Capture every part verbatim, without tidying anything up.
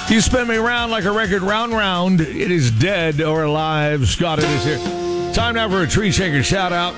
You spin me round like a record, round, round. It is dead or alive. Scott, it is here. Time now for a tree shaker shout out.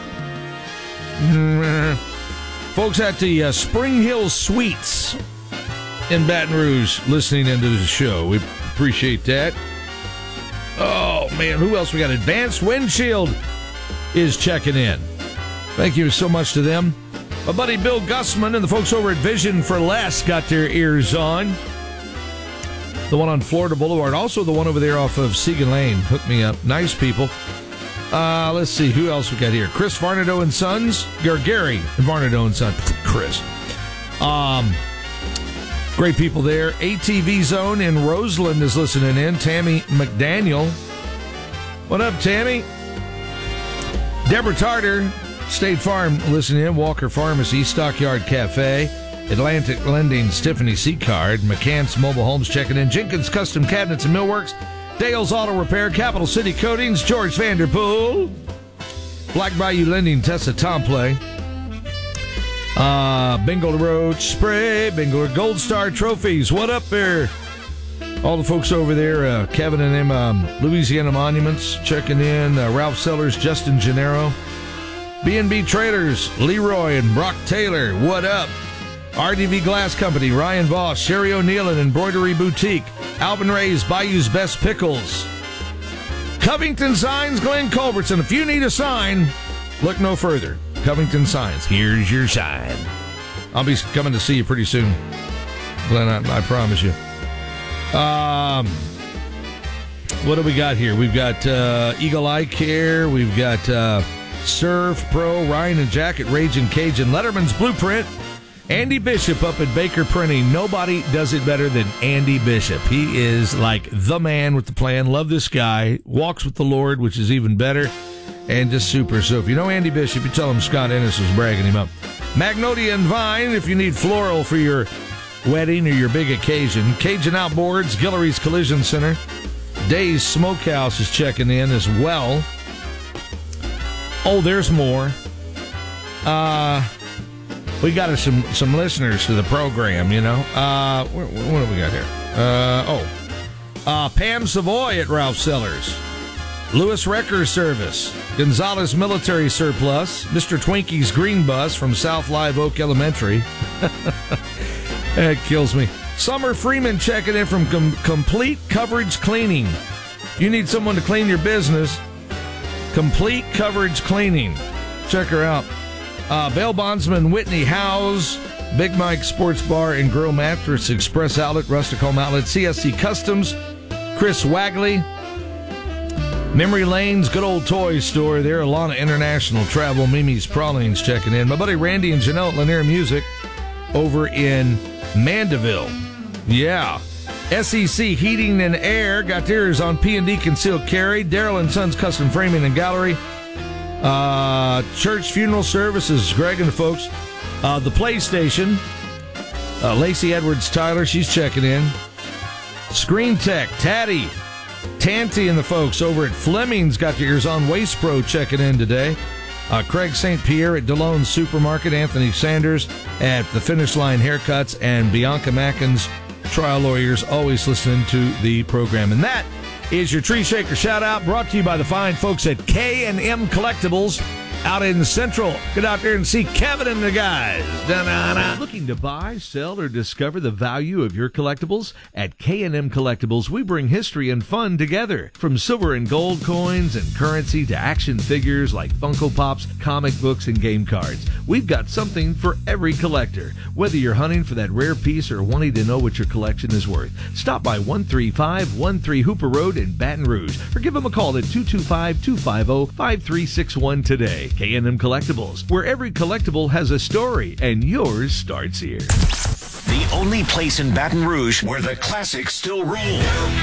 Folks at the uh, Spring Hill Suites in Baton Rouge listening into the show. We appreciate that. Oh, man, who else we got? Advanced Windshield is checking in. Thank you so much to them. My buddy Bill Gussman and the folks over at Vision for Less got their ears on. The one on Florida Boulevard. Also the one over there off of Segan Lane. Hooked me up. Nice people. Uh, let's see. Who else we got here? Chris Varnado and Sons. Or Gary Varnado and Sons. Chris. Um, great people there. A T V Zone in Roseland is listening in. Tammy McDaniel. What up, Tammy? Deborah Tarter. State Farm listening in. Walker Pharmacy. Stockyard Cafe. Atlantic Lending's Tiffany C-Card, McCann's Mobile Homes checking in, Jenkins Custom Cabinets and Millworks, Dale's Auto Repair, Capital City Coatings, George Vanderpool, Black Bayou Lending, Tessa Tomplay, uh, Bingo Roach Spray, Bingo Gold Star Trophies. What up there? All the folks over there, uh, Kevin and them, um, Louisiana Monuments checking in, uh, Ralph Sellers, Justin Gennaro, B and B Traders, Leroy and Brock Taylor. What up? R D V Glass Company, Ryan Voss, Sherry O'Neill and Embroidery Boutique, Alvin Ray's Bayou's Best Pickles, Covington Signs, Glenn Culbertson. If you need a sign, look no further. Covington Signs, here's your sign. I'll be coming to see you pretty soon, Glenn, I, I promise you. Um, what do we got here? We've got uh, Eagle Eye Care, we've got uh, Surf Pro, Ryan and Jack at Raging Cajun, Letterman's Blueprint, Andy Bishop up at Baker Printing. Nobody does it better than Andy Bishop. He is like the man with the plan. Love this guy. Walks with the Lord, which is even better. And just super. So if you know Andy Bishop, you tell him Scott Ennis was bragging him up. Magnolia and Vine, if you need floral for your wedding or your big occasion. Cajun Outboards, Guillory's Collision Center. Days Smokehouse is checking in as well. Oh, there's more. Uh... We got some some listeners to the program, you know. Uh, what, what do we got here? Uh, oh, uh, Pam Savoy at Ralph Sellers, Lewis Wrecker Service, Gonzalez Military Surplus, Mister Twinkie's Green Bus from South Live Oak Elementary. That kills me. Summer Freeman checking in from Com- Complete Coverage Cleaning. You need someone to clean your business. Complete Coverage Cleaning. Check her out. Uh, Bail Bondsman, Whitney Howes, Big Mike Sports Bar and Grill Mattress, Express Outlet, Rustic Home Outlet, C S C Customs, Chris Wagley, Memory Lane's Good Old Toy Store there, Alana International Travel, Mimi's Pralines checking in. My buddy Randy and Janelle at Lanier Music over in Mandeville. Yeah. S E C Heating and Air got theirs on P and D Concealed Carry, Darrell and Sons Custom Framing and Gallery. Uh, Church Funeral Services, Greg and the folks. Uh, the PlayStation, uh, Lacey Edwards Tyler, she's checking in. Screen Tech, Taddy, Tanty and the folks over at Fleming's got their ears on. Waste Pro checking in today. Uh, Craig Saint Pierre at DeLone Supermarket, Anthony Sanders at the Finish Line Haircuts, and Bianca Mackins, Trial Lawyers, always listening to the program. And that is your Tree Shaker shout-out, brought to you by the fine folks at K and M Collectibles out in Central. Get out there and see Kevin and the guys. Da-na-na. Looking to buy, sell, or discover the value of your collectibles? At K and M Collectibles, we bring history and fun together. From silver and gold coins and currency to action figures like Funko Pops, comic books, and game cards. We've got something for every collector. Whether you're hunting for that rare piece or wanting to know what your collection is worth, stop by one three five one three Hooper Road in Baton Rouge or give them a call at two two five, two five zero, five three six one today. K and M Collectibles, where every collectible has a story, and yours starts here. The only place in Baton Rouge where the classics still roll.